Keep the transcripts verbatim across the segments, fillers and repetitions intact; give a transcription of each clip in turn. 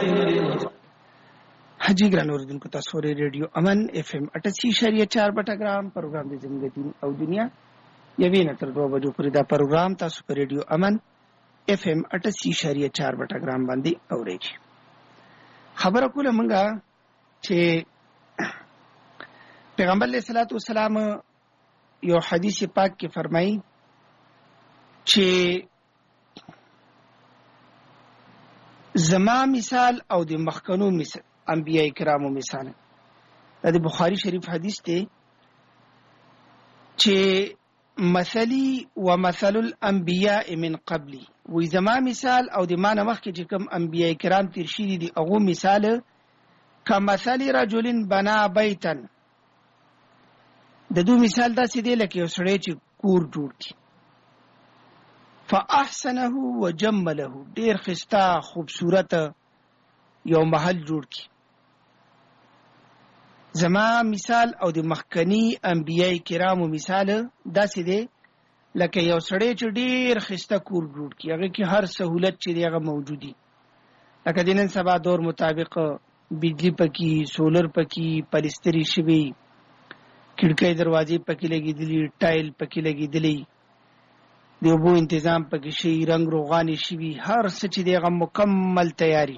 حجی ګران اوریدونکو تاسو ورې ریډیو امن اف ام اٹھاسی اشاریه چار بټګرام پروګرام د زندګی او دنیا یوې نه تر دوه بجو پورې دا پروګرام تاسو په ریډیو امن اف ام اٹھاسی اشاریه چار بټګرام باندې اورئ. خبره کوله مونږه چې پیغمبر علیه الصلاۃ والسلام یو حدیث پاک کې فرمایي چې زما مثال او د مخکنو مثال انبیاء کرامو مثال دا د بخاری شریف حدیث دی چې مثلی و مثل الانبیاء من قبلی وی زما مثال او د ما نه مخکې چې کوم انبیاء کرام تیر شوي دي هغو مثال کمثل رجل بنا بیتا د دو مثال داسې دی لکه یو سړی چې کور جوړ کړي فاحسنه وجمله ډیر ښایسته خوبصورت یو محل جوړ کړي. زما مثال او د مخکنی انبیاء کرامو مثال داسې دی لکه یو سړی چې ډیر ښایسته کور جوړ کړي هغه کې هر سهولت چې دی هغه موجودي لکه د نن سبا دور مطابق بجلی پکې سولر پکې پلستري شوي کړکۍ دروازې پکې لګېدلي ټایل پکې لګېدلی د اوبو انتظام پکې شي رنګ روغانې شوي هر څه چې دی هغه مکمل تیاری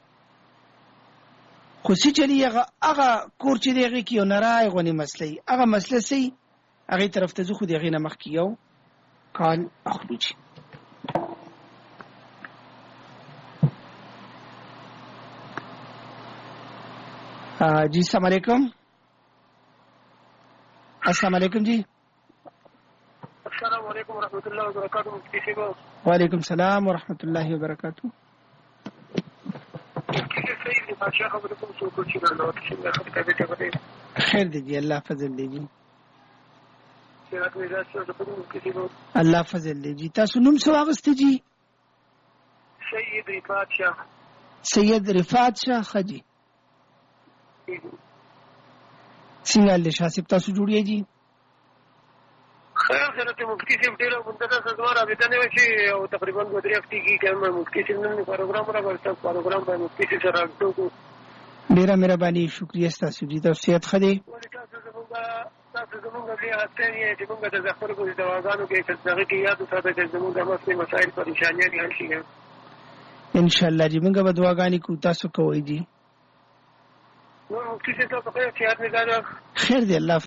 خو څه چې دی هغه هغه کور چې دی هغې کې یو نرای غونې مسله وي هغه مسله څه وي هغې طرف ته ځو خو د هغې نه مخکې یو کال اخلو چې جی السلام علیکم السلام علیکم جی السلام علیکم ورحمۃ اللہ وبرکاتہ. مفتی صاحب وعلیکم السلام ورحمۃ اللہ وبرکاتہ. خیر دی جی اللہ فضل دی جی اللہ فضل دی جی تاسو نوم څه واغسته جی؟ سید رفات شاه. سید رفات شاه خجی څنګه له شاسب تاسو جوړیږئ جی؟ خیر سره ته مفتی صاحب ډېر منتظر سزوار رابطه نه وي چې او تقریبا دوه درې هفتې کې کوم مفتی صاحب نن پروګرام راغلی پروګرام باندې مفتی صاحب سره راځو. ډېره مهرباني شکریه ستاسو جی تاسو صحت ښه دی؟ تاسو زموږ تاسو زموږ دې هسته یې چې موږ د خپلو دواګانو کې چې دغه کې یاد وساتئ چې زموږ د مسلې مسایل پریشانیاں حل شي. ان شاء الله جی موږ به دعاګانې کوو تاسو کوئ جی. نو مفتی صاحب تاسو په خیر نه دا خیر دی الله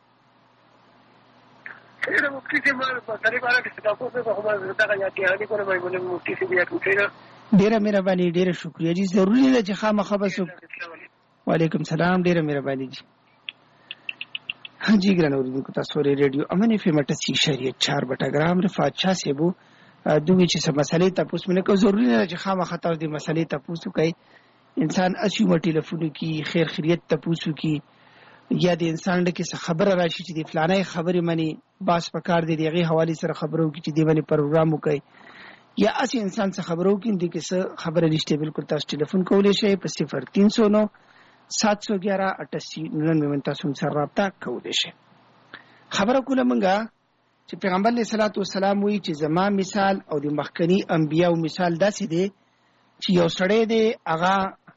خیر مفتی صاحب ما په طریقه کې تاسو ته په خبره دغه یادګاري کوم مې مفتی صاحب یې کوي. ډیره مهرباني ډیره شکریه جی ضروري ده چې خامخا بس. وعلیکم السلام ډیره مهرباني جی. हाँ जी ګران اوریدونکو تاسو ورې ریډیو امن اف ام اٹھاسی اشاریه چار بټګرام رفات شاه صاحب دوی چې څه مسلې تاسو مې کو ضروري نه چې خامخا تاسو دې مسلې تاسو کوي انسان اسیو ټلیفون کی خیر خیریت تاسو کی یا د انسان د کیسه خبره راشي چې د فلانه خبره منی باس پکار دی دغه حواله سره خبرو کی چې دی باندې پروګرام وکي یا اسی انسان څخه خبرو کی د کیسه خبره نشته بالکل تاسو ټلیفون کولای شئ په صفر تین سو نو سات سو گیارہ اٹھاسی ننانوے تاسو سره رابطه کولای شئ. خبره کوله مونږه چې پیغمبر علیه الصلاۃ والسلام وی چې زما مثال او د مخکنی انبیاء مثال داسې دی چې یو سړی دی هغه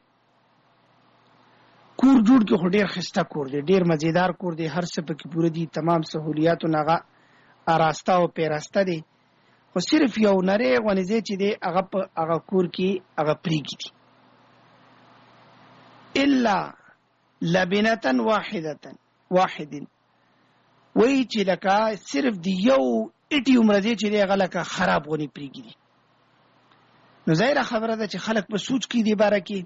کور جوړ کې ډېر ښایسته کور دی ډېر مزیدار کور دی هر څه پکې پوره دي تمام سهولیاتو نه هغه آراسته او پیراسته دی خو صرف یو نری غونې ځای چې دی هغه په هغه کور کې هغه پرېږدي الا لبنة واحدة واحد وایي چې لکه صرف د یو اټي عمره ځای چې دی هغه لکه خراب غونې پرېږدي. نو ظاهره خبره ده چې خلک په سوچ کې دی باره کې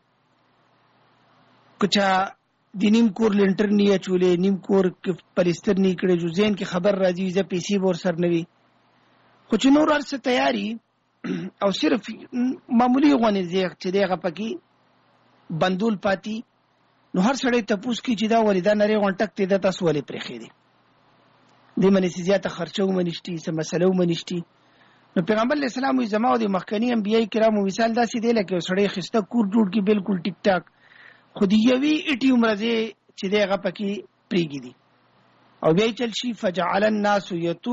کچا د نیم کور لنټر نه اچولې نیم کور کې پلستر نه کړي جو ذهن کې خبر راځي چې پیسې ور سر نه وي خو چې نور ارڅ تیاری او صرف معمولی غونې ځای چې دی هغه پکې بندول پاتې نو هر سړی تپوس کې چې دا ولې دا نری غونټک ته د تاسو ولې پرېښې دي دې منې چې زیاته خرچه ومنشتي څه مسله ومنشتي. نو پیغمبر علیه السلام وی زما او د مخکنی انبیاء کرامو مثال داسې دی لکه سړی ښایسته کور جوړ کړي بالکل ټیک ټاک خو د یوې اټي عمره ځای چې دی هغه پکې پرېږدي او بیا یې چل شي فجعل الناس